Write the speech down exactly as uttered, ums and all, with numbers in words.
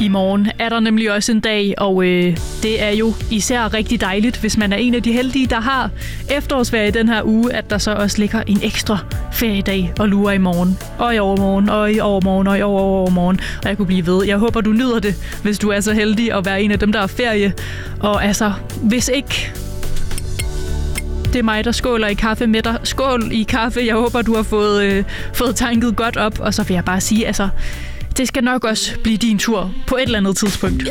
I morgen er der nemlig også en dag, og øh, det er jo især rigtig dejligt, hvis man er en af de heldige, der har efterårsferie den her uge, at der så også ligger en ekstra feriedag og lurer i morgen, og i overmorgen, og i overmorgen, og i overmorgen, og jeg kunne blive ved. Jeg håber, du nyder det, hvis du er så heldig at være en af dem, der er ferie. Og altså, hvis ikke... Det er mig, der skåler i kaffe med dig. Skål i kaffe. Jeg håber, du har fået, øh, fået tanket godt op. Og så vil jeg bare sige, altså, det skal nok også blive din tur på et eller andet tidspunkt.